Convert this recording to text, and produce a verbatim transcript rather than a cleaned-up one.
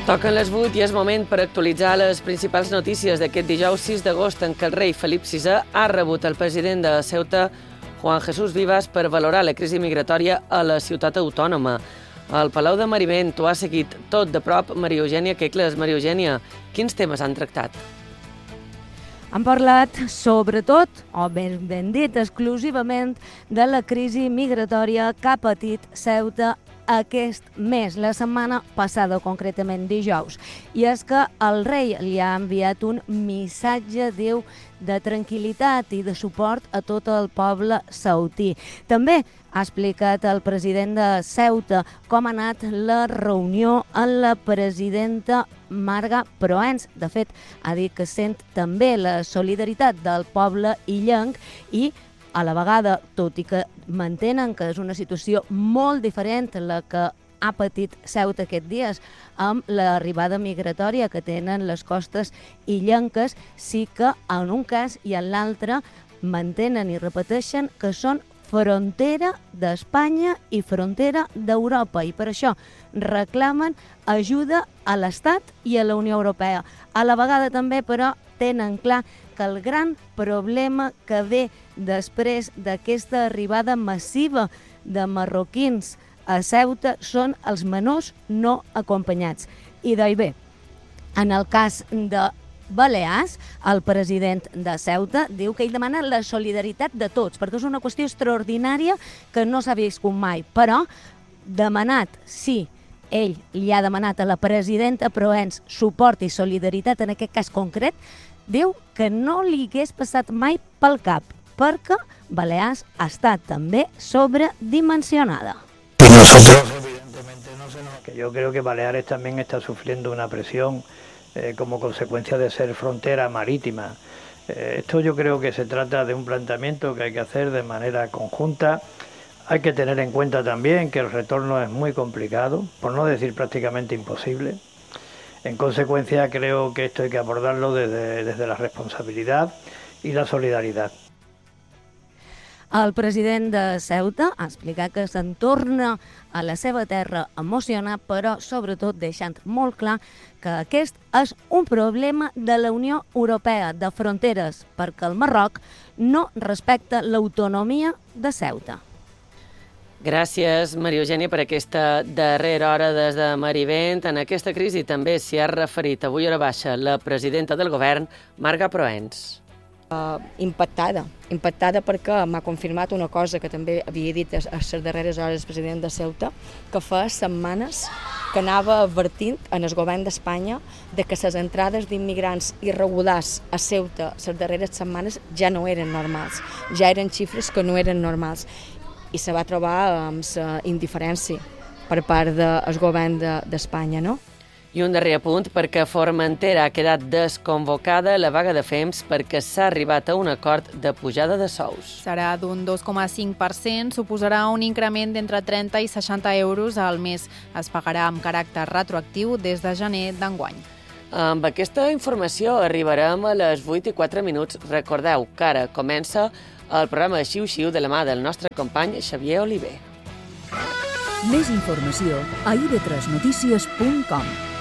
Toquen les vuit i és moment per actualitzar les principals notícies d'aquest dijous sis d'agost en què el rei Felip sisè ha rebut el president de Ceuta, Juan Jesús Vivas, per valorar la crisi migratòria a la ciutat autònoma. Al Palau de Marivent ho ha seguit tot de prop Maria Eugènia Quecles. Maria Eugènia, quins temes han tractat? Han parlat, sobretot, o ben, ben dit, exclusivament, de la crisi migratòria que ha patit Ceuta aquest mes, la setmana passada, concretament dijous. I és que el rei li ha enviat un missatge, diu, de tranquil·litat i de suport a tot el poble ceutí. També ha explicat el president de Ceuta com ha anat la reunió amb la presidenta Marga Proens. De fet, ha dit que sent també la solidaritat del poble illenc i a la vegada, tot i que mantenen que és una situació molt diferent a la que ha patit Ceuta aquests dies amb l'arribada migratòria que tenen les costes illenques, sí que en un cas i en l'altre mantenen i repeteixen que són frontera d'Espanya i frontera d'Europa i per això reclamen ajuda a l'Estat i a la Unió Europea. A la vegada també, però, tenen clar que el gran problema que ve després d'aquesta arribada massiva de marroquins a Ceuta són els menors no acompanyats. I doncs bé, en el cas de Balears, el president de Ceuta diu que ell demana la solidaritat de tots, perquè és una qüestió extraordinària que no s'ha viscut mai, però demanat, sí, ell li ha demanat a la presidenta Proens suport i solidaritat en aquest cas concret, diu que no li hagués passat mai pel cap, perquè Balears ha estat també sobredimensionada. Y nosotros, evidentemente, no se nos... que yo creo que Baleares también está sufriendo una presión eh, como consecuencia de ser frontera marítima. Eh, esto yo creo que se trata de un planteamiento que hay que hacer de manera conjunta. Hay que tener en cuenta también que el retorno es muy complicado, por no decir prácticamente imposible. En consecuencia, creo que esto hay que abordarlo desde, desde la responsabilidad y la solidaridad. El president de Ceuta ha explicat que se'n torna a la seva terra emocionat, però sobretot deixant molt clar que aquest és un problema de la Unió Europea de fronteres, perquè el Marroc no respecta l'autonomia de Ceuta. Gràcies, Maria Eugènia, per aquesta darrera hora des de Marivent. En aquesta crisi també s'hi ha referit avui a hora baixa la presidenta del govern, Marga Proens. Uh, impactada, impactada perquè m'ha confirmat una cosa que també havia dit a les darreres hores el president de Ceuta, que fa setmanes que anava advertint en el govern d'Espanya de que les entrades d'immigrants irregulars a Ceuta les darreres setmanes ja no eren normals, ja eren xifres que no eren normals. I se va trobar amb la indiferència per part del govern d'Espanya, no? I un darrer apunt, perquè Formentera ha quedat desconvocada la vaga de Fems perquè s'ha arribat a un acord de pujada de sous. Serà d'un dos coma cinc per cent, suposarà un increment d'entre trenta i seixanta euros al mes. Es pagarà amb caràcter retroactiu des de gener d'enguany. Amb aquesta informació arribarem a les vuit i quatre minuts. Recordeu que ara comença el programa Xiu-Xiu de la mà del nostre company Xavier Oliver. Més informació a i ve tres notícies punt com.